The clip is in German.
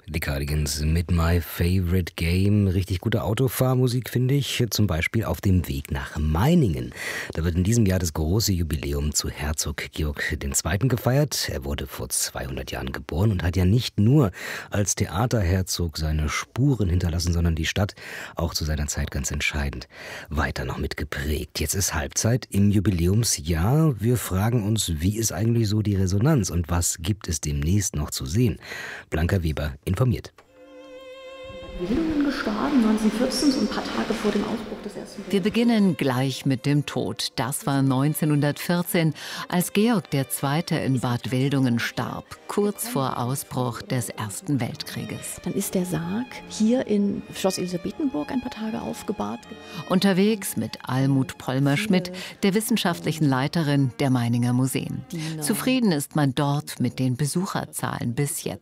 Die Cardigans mit My Favorite Game. Richtig gute Autofahrmusik, finde ich. Zum Beispiel auf dem Weg nach Meiningen. Da wird in diesem Jahr das große Jubiläum zu Herzog Georg II. Gefeiert. Er wurde vor 200 Jahren geboren und hat ja nicht nur als Theaterherzog seine Spuren hinterlassen, sondern die Stadt auch zu seiner Zeit ganz entscheidend weiter noch mitgeprägt. Jetzt ist Halbzeit im Jubiläumsjahr. Wir fragen uns, wie ist eigentlich so die Resonanz und was gibt es demnächst noch zu sehen? Blanca Weber informiert. Wildungen gestorben, 1914, so ein paar Tage vor dem Ausbruch des Ersten Weltkriegs. Wir beginnen gleich mit dem Tod. Das war 1914, als Georg II. In Bad Wildungen starb, kurz vor Ausbruch des Ersten Weltkrieges. Dann ist der Sarg hier in Schloss Elisabethenburg ein paar Tage aufgebahrt. Unterwegs mit Almut Pollmer-Schmidt, der wissenschaftlichen Leiterin der Meininger Museen. Zufrieden ist man dort mit den Besucherzahlen bis jetzt.